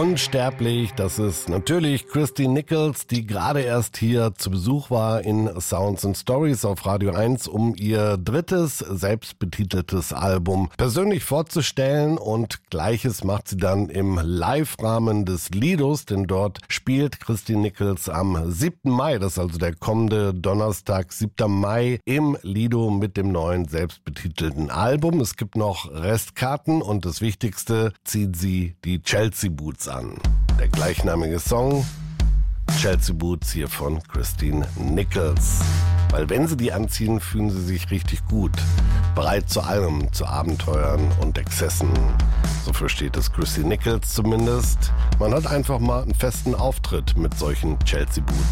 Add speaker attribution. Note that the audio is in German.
Speaker 1: Unsterblich, das ist natürlich Christine Nichols, die gerade erst hier zu Besuch war in Sounds and Stories auf Radio 1, um ihr drittes selbstbetiteltes Album persönlich vorzustellen, und Gleiches macht sie dann im Live-Rahmen des Lidos, denn dort spielt Christine Nichols am 7. Mai, das ist also der kommende Donnerstag, 7. Mai, im Lido mit dem neuen selbstbetitelten Album. Es gibt noch Restkarten und das Wichtigste, zieht sie die Chelsea Boots an. Der gleichnamige Song Chelsea Boots hier von Christine Nichols. Weil wenn sie die anziehen, fühlen sie sich richtig gut. Bereit zu allem, zu Abenteuern und Exzessen. So versteht es Christine Nichols zumindest. Man hat einfach mal einen festen Auftritt mit solchen Chelsea Boots.